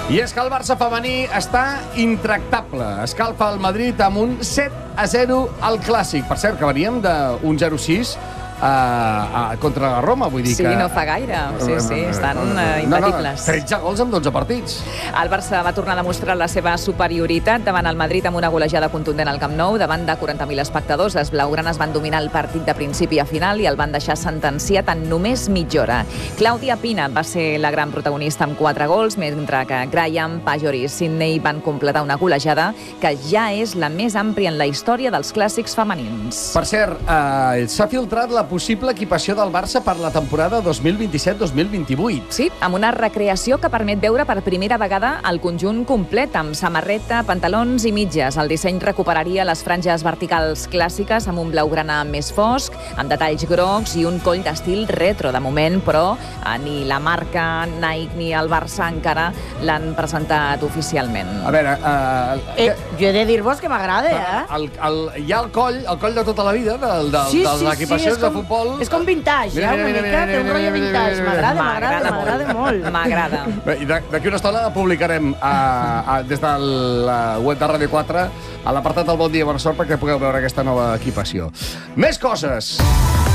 I és que el Barça femení està intractable. Escalfa el Madrid amb un 7-0 al Clàssic. Per cert, que veníem d'un 0-6 contra la Roma, vull dir que... Sí, no fa gaire. Sí, estan imbatibles. 13 gols en 12 partits. El Barça va tornar a demostrar la seva superioritat davant el Madrid amb una golejada contundent al Camp Nou, davant de 40.000 espectadors. Les blaugranes van dominar el partit de principi a final i el van deixar sentenciat en només mitja hora. Clàudia Pina va ser la gran protagonista amb 4 gols, mentre que Graham, Pajor i Sidney van completar una golejada que ja és la més àmplia en la història dels clàssics femenins. Per cert, s'ha filtrat la possible equipació del Barça per la temporada 2027-2028. Sí, amb una recreació que permet veure per primera vegada el conjunt complet, amb samarreta, pantalons i mitges. El disseny recuperaria les franges verticals clàssiques amb un blaugrana més fosc, amb detalls grocs i un coll d'estil retro. De moment, però, ni la marca Nike ni el Barça encara l'han presentat oficialment. A veure... jo he de dir-vos que m'agrada, Hi ha el coll de tota la vida de l'equipació de futbol. És com vintage, una mica, té un rotllo vintage. M'agrada molt. M'agrada. I d'aquí una estona publicarem des del web de Ràdio 4 a l'apartat del Bon Dia, Bona Sort, perquè pugueu veure aquesta nova equipació. Més coses!